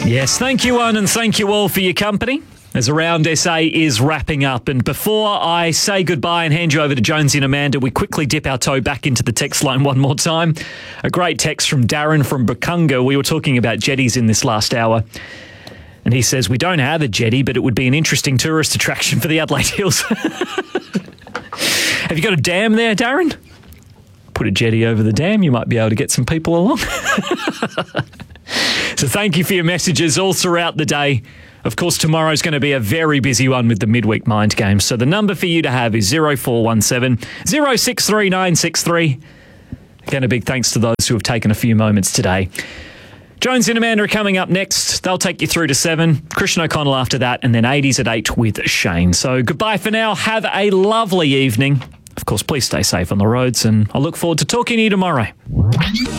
Yes, thank you, one, and thank you all for your company as Around SA is wrapping up. And before I say goodbye and hand you over to Jonesy and Amanda, we quickly dip our toe back into the text line one more time. A great text from Darren from Bukunga. We were talking about jetties in this last hour. And he says, we don't have a jetty, but it would be an interesting tourist attraction for the Adelaide Hills. Have you got a dam there, Darren? Put a jetty over the dam. You might be able to get some people along. So thank you for your messages all throughout the day. Of course, tomorrow's going to be a very busy one with the midweek mind games. So the number for you to have is 0417 063963. Again, a big thanks to those who have taken a few moments today. Jones and Amanda are coming up next. They'll take you through to 7. Christian O'Connell after that, and then 80s at 8 with Shane. So goodbye for now. Have a lovely evening. Of course, please stay safe on the roads, and I look forward to talking to you tomorrow.